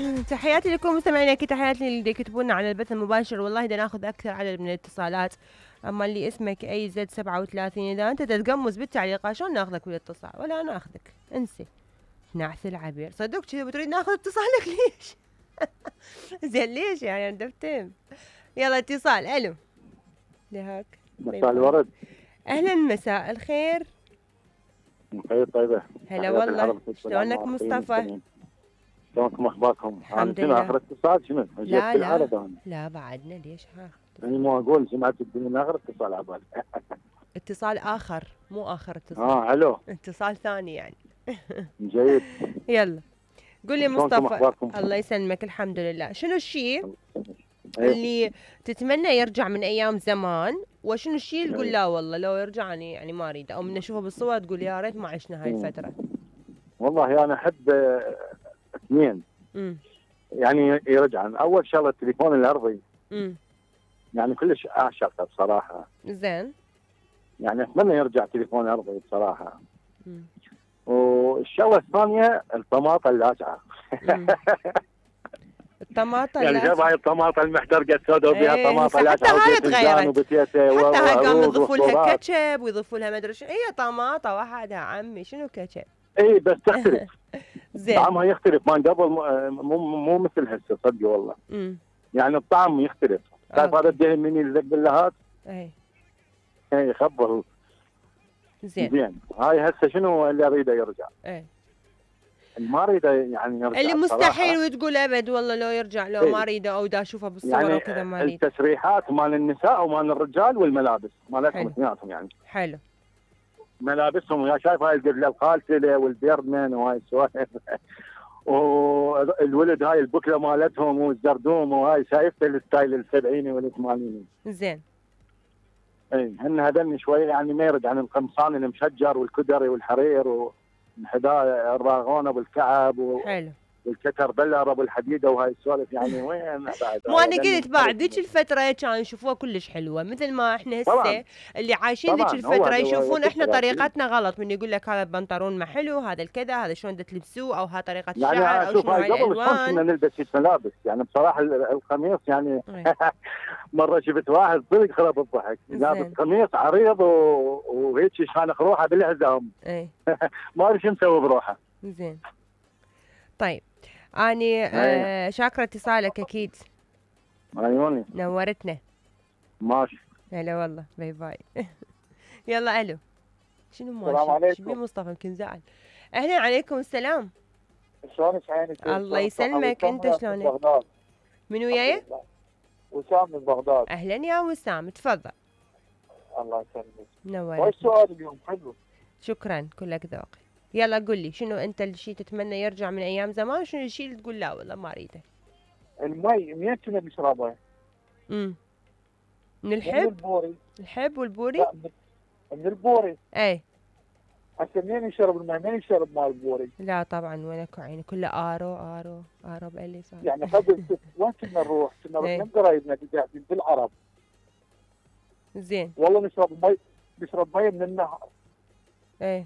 تحياتي لكم مستمعينا، اكيد تحياتي اللي يكتبوا لنا على البث المباشر. والله دا ناخذ اكثر عدد من الاتصالات. اما اللي اسمك اي زد 37، اذا انت تتقمص بالتعليقات شلون ناخذك بالاتصال؟ ولا ناخذك، انسي. نعث العبير صدق كذا بتريد ناخذ اتصالك ليش؟ زين ليش يعني اندفتم. يلا اتصال. الو لهاك. مساء الورد. اهلا مساء الخير. مخير طيبة. هلا والله، شلونك مصطفى؟ شلونكم اخباركم؟ الحمد لله. اخر اتصال شنو؟ لا بعدنا ليش اخر؟ يعني مو اقول سمعت الدنيا اخر اتصال على بالي. اتصال اخر مو اخر اتصال. الو. اتصال ثاني يعني. جيد. يلا قول لي شلونكم مصطفى. اخباركم؟ الله يسلمك الحمد لله. شنو الشيء اللي تتمنى يرجع من ايام زمان، وشنو الشيء اللي تقول لا والله لو يرجع يعني ما اريده، او من اشوفه بالصور تقول يا ريت ما عشنا هاي الفتره؟ والله انا احب اثنين. يعني يرجع. اول شغله التليفون الارضي. يعني كلش اعشقه بصراحه. زين. يعني اتمنى يرجع تليفون ارضي بصراحه. والشغله الثانيه الطماطه اللاجعه. الطماطه يعني شوف هاي الطماطه المحترقه السوداء وبها طماطه لاجعه حتى هاي تغيرت، وبتيته حتى هاي قاموا يضيفوا لها كاتشب ويضيفوا لها ما ادري شو. هي طماطه وحدها عمي، شنو كاتشب؟ اي بس تختلف. زين. طعمها يختلف ما قبل. مو مثل هسه صدق والله. يعني الطعم يختلف. تعرف هذا الدهن من الزبلهات؟ اي خبر. زين. هاي هسه شنو اللي اريده يرجع؟ ما اريده يعني يرجع اللي مستحيل وتقول ابد والله لو يرجع لو ما اريده، او دا اشوفه بالصور يعني وكذا ما اريد. التسريحات مال النساء ومال الرجال والملابس مالتهم اثنيناتهم يعني. حلو. ملابسهم يا شايف هاي القبله الخالتله والبيردمان وهاي السوالف. والولد هاي البكله مالتهم والزردوم وهاي شايفته الستايل السبعيني والثمانيني. زين. اي هن هذني شويه يعني ما يرد عن القمصان المشجر والكدري والحرير وحذاء الراغونه بالكعب حلو. والكتر بلر ابو الحديده وهاي السوالف يعني وين بعد. مو انا قلت بعد ذيك الفتره كانوا يشوفوها كلش حلوه، مثل ما احنا هسه اللي عايشين ذيك الفتره يشوفون احنا طريقتنا غلط، من يقول لك هذا البنطلون ما حلو، هذا الكذا، هذا شلون تلبسوه، او ها طريقه الشعر، يعني او شنو هاي الالوان. قبل كنا نلبس ملابس يعني بصراحه القميص يعني. مره شفت واحد صدق خرب الضحك لابس قميص عريض وهيك شانق روحه بالحزام. ما ادري شو مسوي بروحه. زين. طيب اني شاكره اتصالك اكيد. عيوني. نورتنا. ماشي. هلا والله، باي باي. يلا الو. شنو ماشي؟ السلام عليكم. شو مصطفى يمكن زعل. اهلا عليكم السلام. شلونك عينك؟ الله يسلمك، انت شلونك؟ من وياي؟ وسام من بغداد. اهلا يا وسام، تفضل. الله يسلمك. نورتنا. وش سؤال اليوم؟ حلو. شكرا، كلك ذوق. يلا قل لي شنو انت الشيء تتمنى يرجع من ايام زمان، وشنو الشيء اللي تقول لا والله ما اريده؟ المي منين كنا نشربها؟ من الحب؟ من البوري. الحب والبوري؟ لا من البوري. اي هسه منين يشرب المي؟ منين يشرب مال البوري؟ لا طبعا وينك عيني، كله ارو باليس. يعني قبل وين كنا نروح؟ كنا نروح من قرايبنا قاعدين بالعرب. زين. والله نشرب مي من النهر. ايه.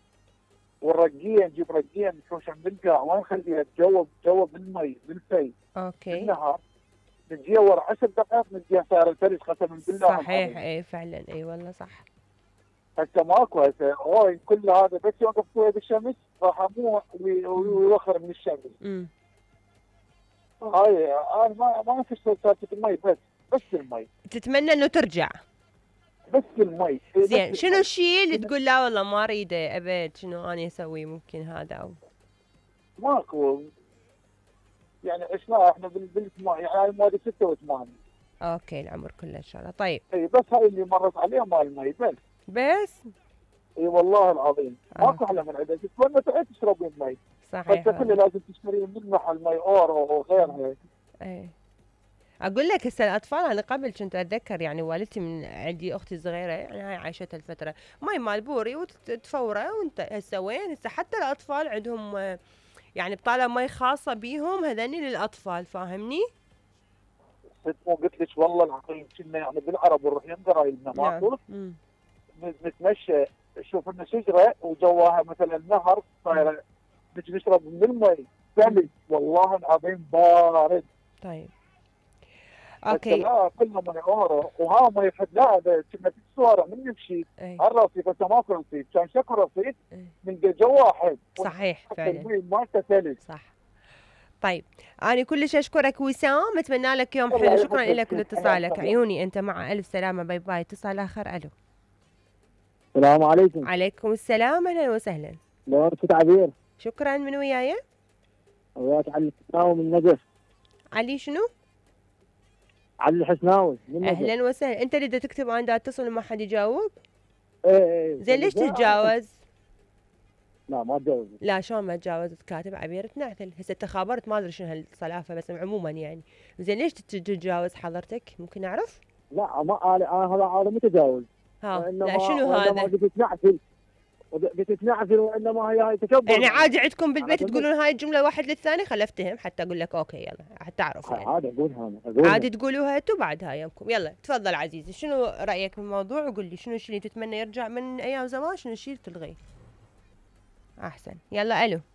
والرقيه نجيب رقيه نحوش من القاع ونخليها تجوب بالمي بالفي. اوكي. بالنهار نجيها ورا 10 دقائق نجيها صار الفريش قسما بالله. صحيح. اي فعلا اي والله صح. هسه ماكو هسه كل هذا بس يوقف شويه بالشمس راح اموت ويوخر من الشمس. هاي انا ما في سالفه المي، بس المي. تتمنى انه ترجع؟ بس المي. زين. شنو الشيء اللي تقول لا والله ما اريده ابد؟ شنو انا اسوي ممكن هذا او ماكو يعني عشنا احنا يعني مواليد 86. اوكي العمر كله ان شاء الله. طيب اي بس هاي اللي مرت عليها مال المي بس. اي والله العظيم ماكو احلى من عندك. تتمنى تعيش تشربين مي. صحيح. هسه كله لازم تشترين من محل مي اورو وغيرها. اي اقول لك هسه الاطفال، انا قبل كنت اتذكر يعني والدتي من عندي اختي صغيره يعني هاي عايشتها الفتره مي مال بوري وتفوره، وانت هسه وين؟ هسه حتى الاطفال عندهم يعني بطاله مي خاصه بيهم هذني للاطفال، فاهمني؟ ست مو قلت لك والله العظيم كنا يعني بالعرب ونروح يم قرايبنا ماكو. نتمشى نشوف لنا شجره وجواها مثلا نهر صايره نجي نشرب من المي ثلج والله العظيم بارد. طيب اوكي. لا كلها من اورو وها ما يفد. لا كنا في الصوره من نمشي الرصيف بس ماكو رصيف، كان شكو رصيف من جو واحد. صحيح فعلا مالته ثلج. صح. طيب انا كلش اشكرك وسام، اتمنى لك يوم حلو. شكرا لك ولاتصالك. عيوني انت، مع الف سلامه. باي باي. اتصال اخر. الو. السلام عليكم. عليكم السلام. اهلا وسهلا. نورك عبير. شكرا. من وياي؟ وياك علي الحسناوي من نجف. علي شنو؟ علي الحسناوي من نجف. اهلا وسهلا. انت اللي تكتب انا دا اتصل وما حد يجاوب؟ ايه زين ليش تتجاوز؟ لا ما اتجاوز. لا شلون ما تجاوز؟ كاتب عبير تنعثل. هسه انت خابرت ما ادري شنو هالصلافه بس عموما يعني. زين ليش تتجاوز حضرتك؟ ممكن نعرف؟ لا ما انا هذا هذا متجاوز. لا شنو هذا؟ قلت تنعثل وانما هي تكبر. يعني عادي عندكم بالبيت تقولون هاي الجمله واحد للثاني؟ خل افتهم حتى اقول لك اوكي يلا حتى اعرف يعني. عادي اقولها عادي تقولوها انتم بعد هاي يومكم. يلا تفضل عزيزي، شنو رايك بالموضوع؟ وقول لي شنو الشيء اللي تتمنى يرجع من ايام زمان، شنو الشيء اللي تلغيه؟ احسن. يلا الو.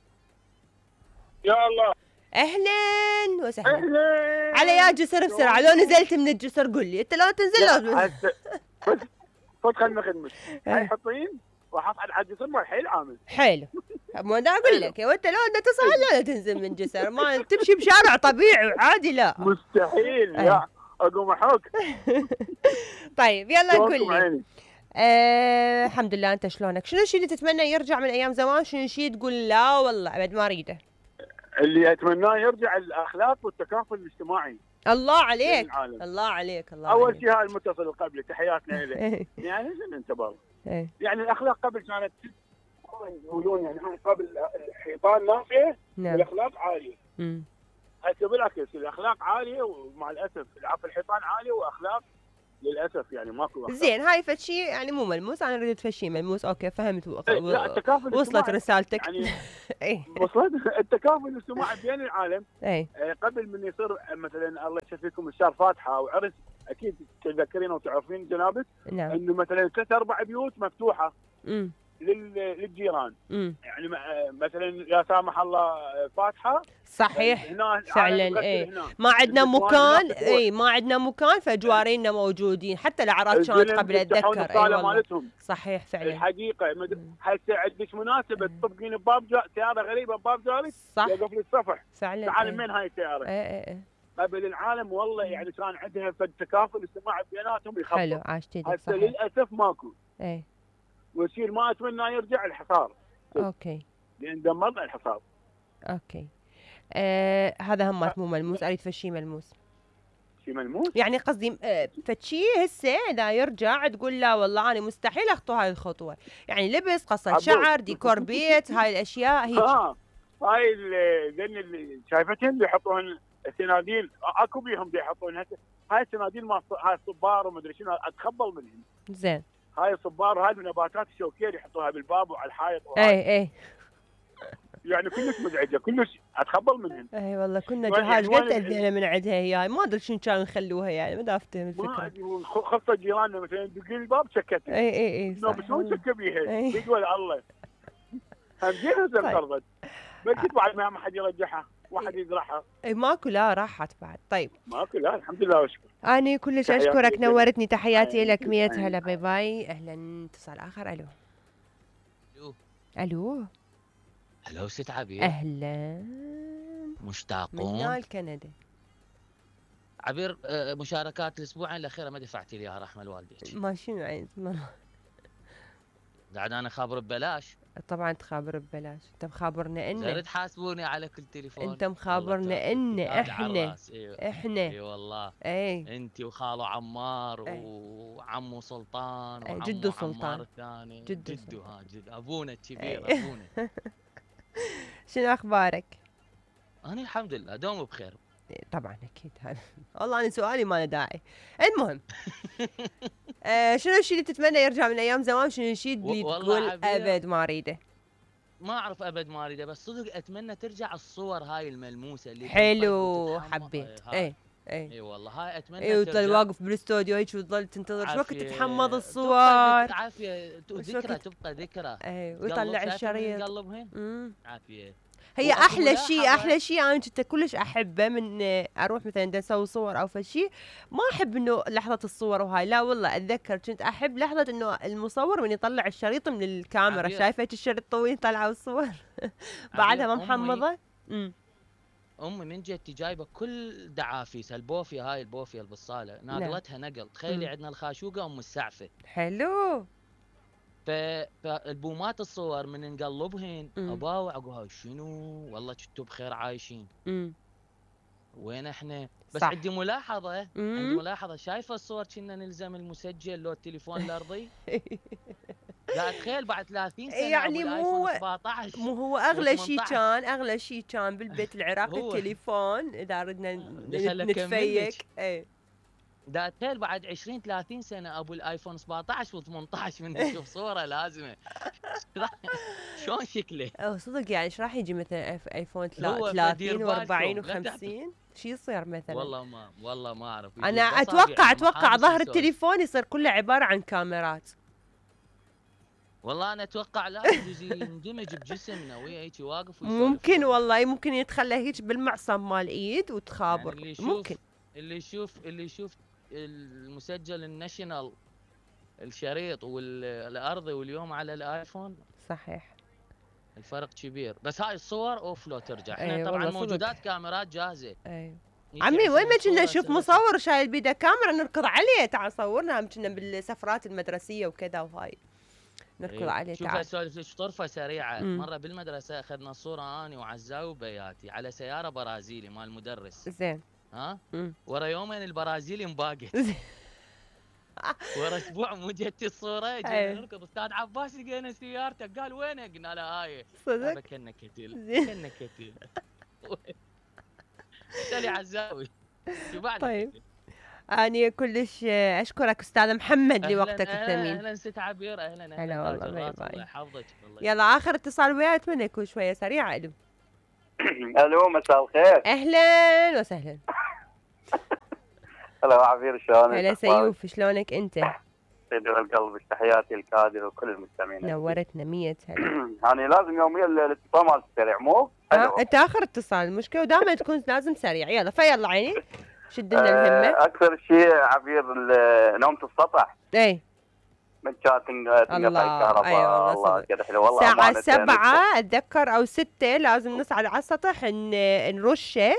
يا الله. اهلا وسهلا. اهلا. على يا جسر بسرعه، لو نزلت من الجسر قول لي، انت لو تنزل لو خذ خلنا خدمتك. هاي حطين راح اصعد على الجسر مال حيل عامل. حلو. مو دا اقول لك وانت لو انت تصعد لا تنزل من جسر، ما تمشي بشارع طبيعي عادي. لا مستحيل. يا اقوم احوك. طيب يلا قول لي. الحمد لله. انت شلونك؟ شنو الشيء اللي تتمنى يرجع من ايام زمان؟ شنو الشيء تقول لا والله ابد ما اريده؟ اللي اتمناه يرجع الاخلاق والتكافل الاجتماعي. الله عليك. الله عليك. الله اول عليك. شيء هاي المتصل قبل تحياتنا له. يعني شنو انت برضه؟ يعني الاخلاق قبل كانت يقولون يعني قبل الحيطان نافيه والاخلاق عاليه. هسه بالعكس الاخلاق عاليه ومع الاسف الحيطان عاليه واخلاق للاسف يعني ماكو. زين هاي فد شيء يعني مو ملموس. انا اريد فد شيء ملموس. اوكي فهمت. لا التكافل وصلت رسالتك يعني. وصلت التكافل الاجتماعي بين العالم. قبل من يصير مثلا الله يشفيكم الشهر فاتحه او عرس، اكيد تتذكرين وتعرفين جنابك. نعم. انه مثلا 3-4 بيوت مفتوحه للجيران. يعني مثلا لا سامح الله فاتحه. صحيح فعلا. ما عندنا مكان. ما عندنا مكان فجوارينا موجودين. حتى الاعراس كانت قبل اتذكر. والله صحيح فعلا. الحقيقه هسه عندك مناسبه تطبقين بباب سياره غريبه بباب جارك يوقف لي الصفح فعلا. تعال من هاي السياره. قبل العالم والله يعني كان عندها تكافل اجتماعي بيناتهم يخبط. حلو عاشتك. هسه للاسف ماكو. والشيء ما اتمنى يرجع الحصار. اوكي. لان دمرنا الحصار. اوكي. هذا همات مو ملموس. اريد فشي ملموس. شيء ملموس؟ يعني قصدي فشي هسه اذا يرجع تقول لا والله انا مستحيل اخطو هاي الخطوه. يعني لبس، قصه شعر، ديكور بيت، هاي الاشياء هيك. هاي اللي شايفتهم اللي يحطون السناديل اكو بيهم دي يحطون هاي السناديل ما هاي الصبار ومدري شنو اتخبل منهم. زين. هاي الصبار وهاي النباتات الشوكيه اللي يحطوها بالباب وعلى الحائط. اي يعني كلش مزعجه كلش اتخبل منهم. اي والله كنا جهاز قد تاذينا من عندها هي. ما ادري شنو كانوا يخلوها يعني ما افتهم الفكره. خاصه جيراننا مثلا دقين الباب سكت. اي شلون سكت بيها؟ يقول الله هم جيها انقرضت. بس بعد ما حد يرجعها واحد يزرعها. اي ماكو. لا راحت بعد. طيب ماكو. لا الحمد لله وشكرا. انا كلش اشكرك نورتني. تحياتي لك. 100 هلا. باي باي. اهلا. اتصال اخر. الو. الو. هلو ست عبير. اهلا. مشتاقون من كندا. عبير مشاركات الاسبوعين الاخيره ما دفعتي لي اياها رحمه والديك. ما شنو عايز؟ قاعد انا خابر ببلاش. طبعا تخابر ببلاش. انت مخابرنا ان زين تحاسبوني على كل تليفون. انت مخابرنا ان احنا اي والله. انت وخالو عمار وعمو سلطان وعمو جدو سلطان عمار الثاني. جدو ابونا الكبير. ابونا. شنو اخبارك؟ انا الحمد لله دوم بخير. طبعا اكيد. هذا والله انا سؤالي ما له داعي. المهم شنو الشيء اللي تتمنى يرجع من ايام زمان؟ شنو الشيء اللي تقول ابد ما اريده؟ ما اعرف ابد ما اريده بس صدق اتمنى ترجع الصور هاي الملموسه اللي حلو. حبيت. اي والله هاي اتمنى. وتظل واقف بالاستوديو هيك وتظل تنتظر شو وقت تتحمض الصور. عافيه. ذكرى تبقى ذكرى. ويطلع الشريط. قلبهن عافيه. هي احلى شيء انا كنت كلش احبه من اروح مثلا اسوي صور او فشي. ما احب انه لحظه الصور وهاي، لا والله اتذكر كنت احب لحظه انه المصور من يطلع الشريط من الكاميرا، شايفه الشريط طويل طلعوا الصور بعدها ما محمضه. امي من جدتي جايبه كل دعافيس البوفيه، هاي البوفيه البصاله ناقلتها نقل. تخيلي عندنا الخاشوقه ام السعفه. حلو. فالبومات الصور من نقلبهن اباوع اقول شنو والله كنتوا بخير عايشين. وين احنا؟ بس عندي ملاحظه شايفه الصور كنا نلزم المسجل لو التليفون الارضي. لا تخيل بعد 30 سنه يعني مو 17 مو هو اغلى شيء كان بالبيت العراقي التليفون اذا ردنا نتفيك. دا تخيل بعد 20 30 سنه ابو الايفون 17 و18 من نشوف صوره لازمه. شلون شكله؟ صدق يعني ايش راح يجي مثلا ايفون 30 و40 و50 شو يصير مثلا؟ والله ما اعرف. انا اتوقع ظهر التليفون يصير كله عباره عن كاميرات. والله انا اتوقع لازم يندمج بجسمنا ويا هيك واقف ممكن والله ممكن يتخلى هيك بالمعصم مال ايد وتخابر. يعني ممكن اللي يشوف المسجل الناشونال الشريط والارضي واليوم على الايفون صحيح الفرق كبير. بس هاي الصور اوف لو ترجع. احنا طبعا موجودات كاميرات جاهزه. عمي وين ما كنا نشوف مصور شايل بيده كاميرا نركض عليه تعال صورنا. هم كنا بالسفرات المدرسيه وكذا وهاي نركض عليه. شوف اسولف لك طرفه سريعه. مره بالمدرسه اخذنا صوره اني وعزاوي وبياتي على سياره برازيلي مال المدرس. زين. ورا يومين البرازيلي مباقت. ورا اسبوع مو جتي الصوره جينا نركض استاذ عباس لقينا سيارتك. قال وينه؟ قلنا له هاي. صدق كنا كتيل سالي عزاوي. طيب أنا كلش أشكرك أستاذ محمد لوقتك الثمين. أهلا ست عبير. أهلا هلا والله. باي باي. الله يحفظك. يلا آخر اتصال وياي أتمنى يكون شوية سريع. ألو ألو مساء الخير. أهلا وسهلا. هلا عبير شلونك؟ هلا سيوف شلونك أنت؟ سيد القلب تحياتي الكادر وكل المستمعين. نورتنا 100 هلا. يعني لازم يوميا الاتصال مال سريع مو؟ أنت آخر اتصال المشكلة ودائما تكون لازم سريع. يلا فيلا عيني شد لنا الهمة. أكثر شيء عبير نومة السطح. من كانت تنقطع الكهرباء. أيوة والله كذا حلو والله. الساعة 7 أتذكر أو 6 لازم نصعد على السطح نرشه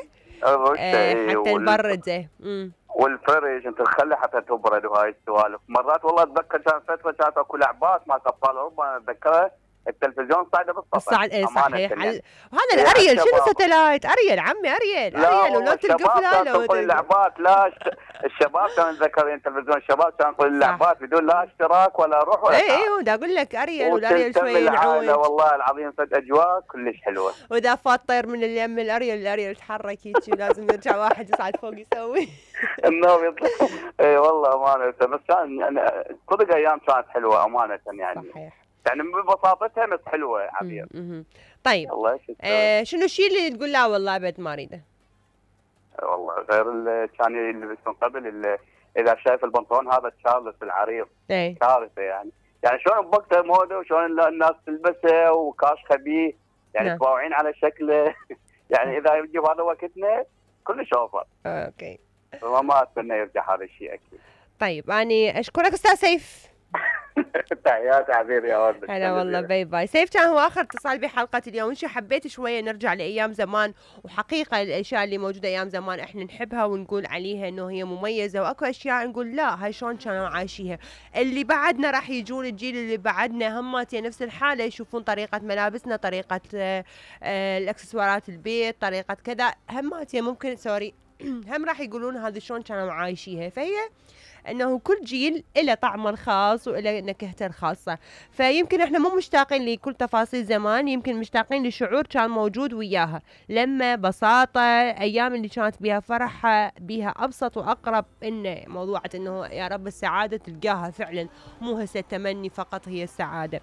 حتى نبرده. والفرج انت تخلي حتى تبرد وهاي السوالف. مرات والله اتذكر كان فتره كانت اكو لعبات مع ابطال اوروبا اتذكرها التلفزيون صاعده بالسطح. صحيح. يعني. وهذا الاريل شنو ستلايت؟ اريل عمي اريل ولو تلقى فلانه اللعبات. لا الشباب كانوا يتذكرين تلفزيون الشباب كانوا يقول اللعبات بدون لا اشتراك ولا روح ولا اي دا اقول لك اريل والاريل شوي ينعوج. والله العظيم صدق اجواء كلش حلوه. واذا فات طير من اليم الاريل يتحرك هيك لازم يرجع واحد يصعد فوق يسوي النوم يطلع. اي والله امانه. بس كان يعني صدق ايام كانت حلوه امانه يعني. صحيح. يعني ببساطتها بس حلوه عبير. طيب شنو الشيء اللي تقول لا والله ابد ما اريده؟ والله غير كان اللي من قبل اذا شايف البنطلون هذا تشارلز العريض كارثه يعني شلون بوقتها موده وشلون الناس تلبسه وكاش خبيه يعني تباوعين على شكله. يعني اذا يجيب هذا وقتنا كلش اوفر. اوكي. وما اتمنى يرجع هذا الشيء اكيد. طيب اني اشكرك استاذ سيف. تحياتي عبير يا ولد. هلا والله. باي باي. سيف كان هو اخر اتصال بحلقه اليوم. شو حبيت شويه نرجع لايام زمان وحقيقه الاشياء اللي موجوده ايام زمان احنا نحبها ونقول عليها انه هي مميزه واكو اشياء نقول لا هاي شلون كانوا عايشيها. اللي بعدنا راح يجون الجيل اللي بعدنا همات نفس الحاله يشوفون طريقه ملابسنا طريقه الاكسسوارات البيت طريقه كذا همات ممكن هم راح يقولون هذا شلون كانوا عايشيها. فهي انه كل جيل له طعمه الخاص وله نكهته الخاصه. فيمكن احنا مو مشتاقين لكل تفاصيل زمان يمكن مشتاقين لشعور كان موجود وياها لما بساطه ايام اللي كانت بها فرحه بها ابسط واقرب انه موضوعه انه يا رب السعاده تلقاها فعلا مو هسه تمني فقط هي السعاده.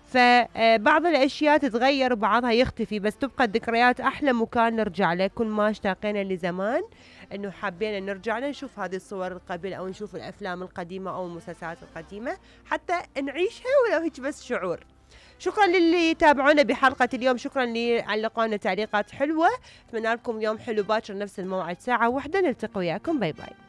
فبعض الاشياء تتغير وبعضها يختفي بس تبقى الذكريات احلى مكان نرجع له. كل ما اشتاقينا لزمان انه حبينا نرجع نشوف هذه الصور قبل او نشوف الافلام القديمه او المسلسلات القديمه حتى نعيشها ولو هيك بس شعور. شكرا للي تابعونا بحلقة اليوم، شكرا اللي علقوا لنا تعليقات حلوة. اتمنى لكم يوم حلو، باكر نفس الموعد ساعة 1 نلتقي وياكم. باي باي.